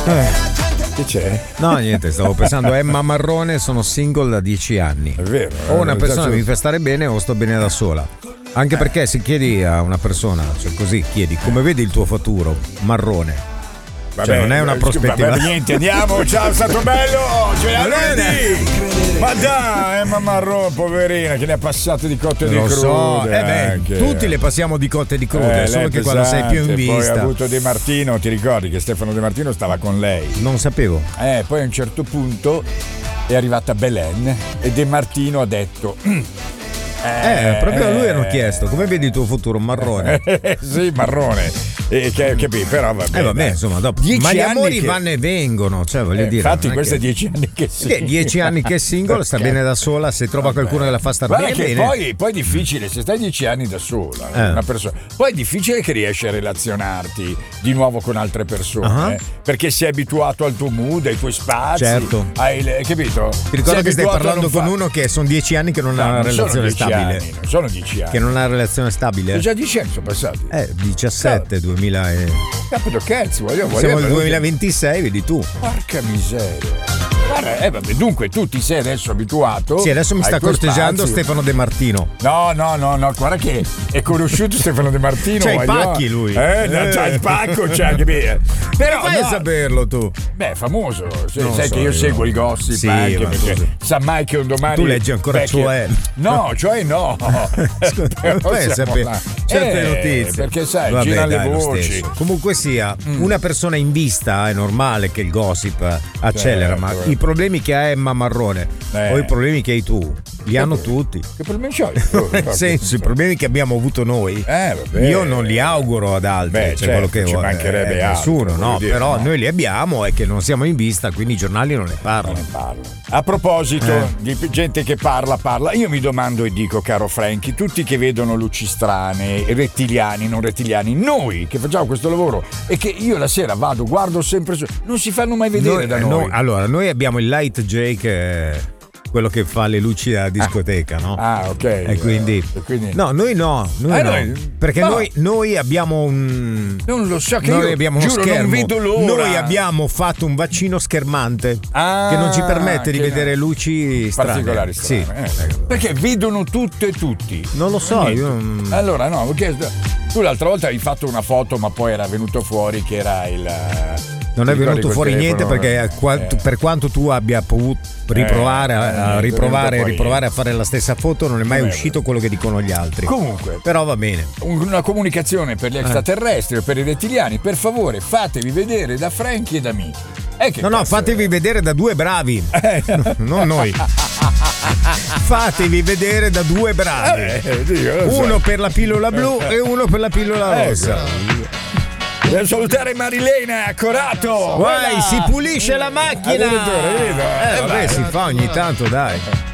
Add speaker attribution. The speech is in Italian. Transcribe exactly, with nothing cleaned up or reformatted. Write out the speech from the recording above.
Speaker 1: Eh. Che c'è?
Speaker 2: No, niente, stavo pensando, Emma Marrone, sono single da dieci anni.
Speaker 1: È vero.
Speaker 2: O una persona mi fa stare bene o sto bene da sola. Anche perché se chiedi a una persona, cioè così chiedi, come vedi il tuo futuro? Marrone.
Speaker 1: Vabbè,
Speaker 2: cioè non è una prospettiva.
Speaker 1: Vabbè, niente, andiamo, ciao, è stato bello. Cioè, ma dai, Emma Marrone, poverina, che ne ha passate di cotte e di
Speaker 2: Lo
Speaker 1: crude.
Speaker 2: so, eh beh,
Speaker 1: anche.
Speaker 2: tutti le passiamo di cotte e di crude,
Speaker 1: Eh,
Speaker 2: solo
Speaker 1: lei
Speaker 2: che
Speaker 1: è
Speaker 2: quando sei più in
Speaker 1: pesante,
Speaker 2: vista.
Speaker 1: Poi ha avuto De Martino, ti ricordi che Stefano De Martino stava con lei?
Speaker 2: Non sapevo.
Speaker 1: Eh, poi a un certo punto è arrivata Belen e De Martino ha detto...
Speaker 2: Eh, proprio a lui hanno chiesto, come vedi il tuo futuro? Marrone.
Speaker 1: Sì, marrone. Eh, che, capì, però vabbè.
Speaker 2: Eh vabbè, insomma, dopo. Ma gli amori che... vanno e vengono, cioè voglio
Speaker 1: eh,
Speaker 2: dire.
Speaker 1: Infatti questo
Speaker 2: che...
Speaker 1: è dieci anni che è single.
Speaker 2: Che dieci anni che è single, sta bene da sola, se trova vabbè. qualcuno che la fa star
Speaker 1: Guarda
Speaker 2: bene,
Speaker 1: che
Speaker 2: bene.
Speaker 1: Poi, poi è difficile, se stai dieci anni da sola,
Speaker 2: eh.
Speaker 1: una persona, poi è difficile che riesci a relazionarti di nuovo con altre persone, uh-huh. eh, perché sei abituato al tuo mood, ai tuoi spazi.
Speaker 2: Certo.
Speaker 1: Hai, capito?
Speaker 2: Ti ricordo che stai parlando con
Speaker 1: fa...
Speaker 2: uno che sono dieci anni che non
Speaker 1: no,
Speaker 2: ha una
Speaker 1: non
Speaker 2: relazione stabile.
Speaker 1: Anni, non sono dieci anni.
Speaker 2: Che non ha una relazione stabile.
Speaker 1: Sono già dieci anni sono passati.
Speaker 2: Eh, diciassette, duemila e...
Speaker 1: Capito, cazzo, voglio, voglio
Speaker 2: siamo nel duemilaventisei, vedi tu.
Speaker 1: Porca miseria. Guarda, eh, vabbè, dunque tu ti sei adesso abituato.
Speaker 2: Sì, adesso mi sta corteggiando spazi. Stefano De Martino.
Speaker 1: No, no, no, no, guarda che è conosciuto Stefano De Martino.
Speaker 2: C'ha i pacchi lui.
Speaker 1: Eh, no, c'ha il pacco, c'ha anche me. Però
Speaker 2: fai
Speaker 1: no,
Speaker 2: a saperlo tu.
Speaker 1: Beh, è famoso.
Speaker 2: Non
Speaker 1: sai
Speaker 2: so
Speaker 1: che io, io seguo il gossip
Speaker 2: sì,
Speaker 1: anche perché
Speaker 2: so.
Speaker 1: sa mai che un domani.
Speaker 2: Tu leggi ancora
Speaker 1: vecchio...
Speaker 2: cioè.
Speaker 1: No, cioè no.
Speaker 2: Fai sapere certe
Speaker 1: eh,
Speaker 2: notizie.
Speaker 1: Perché sai,
Speaker 2: vabbè,
Speaker 1: girano
Speaker 2: dai,
Speaker 1: le voci.
Speaker 2: Comunque sia, mm. una persona in vista è normale che il gossip accelera,
Speaker 1: certo,
Speaker 2: ma
Speaker 1: certo.
Speaker 2: i problemi che ha Emma Marrone eh. o i problemi che hai tu li hanno
Speaker 1: che,
Speaker 2: tutti.
Speaker 1: Che problemi c'hai?
Speaker 2: Nel senso, i problemi che abbiamo avuto noi,
Speaker 1: eh, vabbè.
Speaker 2: io non li auguro ad altri.
Speaker 1: Beh,
Speaker 2: cioè
Speaker 1: certo,
Speaker 2: quello che
Speaker 1: ci
Speaker 2: vuole,
Speaker 1: mancherebbe
Speaker 2: eh,
Speaker 1: altro,
Speaker 2: nessuno, no?
Speaker 1: dire,
Speaker 2: Però
Speaker 1: no.
Speaker 2: noi li abbiamo e che non siamo in vista, quindi i giornali non ne parlano.
Speaker 1: Non ne parlano. A proposito
Speaker 2: eh.
Speaker 1: di gente che parla, parla, io mi domando e dico, caro Franky, tutti che vedono luci strane, rettiliani, non rettiliani, noi che facciamo questo lavoro e che io la sera vado, guardo sempre su, non si fanno mai vedere
Speaker 2: noi,
Speaker 1: da noi.
Speaker 2: No, allora, noi abbiamo il Light J che è quello che fa le luci della discoteca,
Speaker 1: ah.
Speaker 2: no?
Speaker 1: Ah, ok.
Speaker 2: E quindi,
Speaker 1: e quindi...
Speaker 2: no, noi no, noi
Speaker 1: eh,
Speaker 2: no.
Speaker 1: noi...
Speaker 2: Perché
Speaker 1: no.
Speaker 2: noi, noi abbiamo un.
Speaker 1: Non lo so che
Speaker 2: noi
Speaker 1: io
Speaker 2: abbiamo
Speaker 1: giuro,
Speaker 2: uno schermo.
Speaker 1: non vedo l'ora.
Speaker 2: Noi abbiamo fatto un vaccino schermante
Speaker 1: ah,
Speaker 2: che non ci permette di vedere
Speaker 1: no.
Speaker 2: luci strane.
Speaker 1: particolari strane.
Speaker 2: Sì.
Speaker 1: Eh, perché vedono tutto e tutti.
Speaker 2: Non lo so, io non...
Speaker 1: Allora no, perché tu l'altra volta hai fatto una foto, ma poi era venuto fuori che era il.
Speaker 2: Non è venuto fuori niente perché eh. per quanto tu abbia potuto riprovare, eh, a, a riprovare e riprovare a fare la stessa foto, non è mai non è uscito vero. quello che dicono gli altri.
Speaker 1: Comunque,
Speaker 2: però va bene.
Speaker 1: Una comunicazione per gli extraterrestri o per i rettiliani, per favore, fatevi vedere da Franky e da me. Eh,
Speaker 2: no, no, fatevi è? vedere da due bravi. Eh. No, non noi. Fatevi vedere da due bravi.
Speaker 1: Eh, Dio,
Speaker 2: uno
Speaker 1: so.
Speaker 2: per la pillola blu e uno per la pillola rossa.
Speaker 1: Devo salutare Marilena Accorato.
Speaker 2: Vai, si pulisce la macchina.
Speaker 1: Eh,
Speaker 2: eh vabbè, si fa ogni tanto, dai.